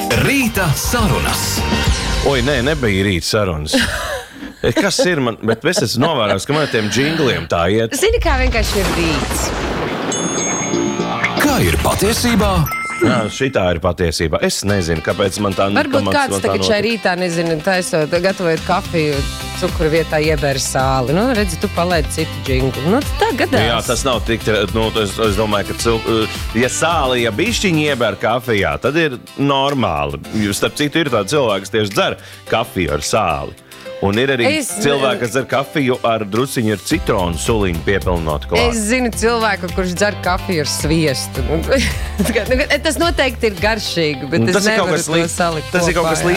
Rīta sarunas. Oi, nebija rīta sarunas. Kas ir man? Bet es esmu novērojis, ka man ar tiem džingliem tā iet. Zini, kā vienkārši ir rīts. Kā ir patiesībā? Jā, šitā ir patiesība. Es nezinu, kāpēc man tā Varbūt kāds tagad šai rītā, nezinu, taisot, gatavojot kafiju, cukuru vietā iebēra sāli. Nu, redzi, tu palaidi citu džinglu. Nu, tā gadās. Jā, tas nav tik, es domāju, ka ja sāli, ja bišķiņi iebēra kafijā, tad ir normāli. Starp citu, ir tādi cilvēki, kas tieši dzer kafiju ar sāli. Un ir arī cilvēki, kas dzer kafiju ar druciņu ar citronu suliņu piepilnot klāt. Es zinu cilvēku, kurš dzer kafiju ar sviestu. Tas noteikti ir garšīgi, bet es nevaru to salikt kopā. Tas ir kaut kas